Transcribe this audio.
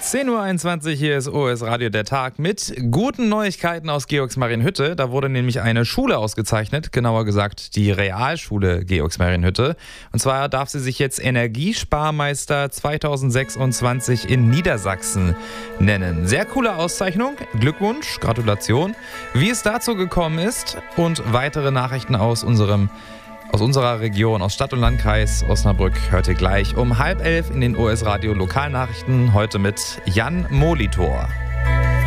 10:21 Uhr, hier ist OS Radio der Tag mit guten Neuigkeiten aus Georgsmarienhütte. Da wurde nämlich eine Schule ausgezeichnet, genauer gesagt die Realschule Georgsmarienhütte. Und zwar darf sie sich jetzt Energiesparmeister 2026 in Niedersachsen nennen. Sehr coole Auszeichnung, Glückwunsch, Gratulation. Wie es dazu gekommen ist und weitere Nachrichten aus unserer Region, aus Stadt und Landkreis Osnabrück, hört ihr gleich um 10:30 in den OS Radio Lokalnachrichten, heute mit Jan Molitor.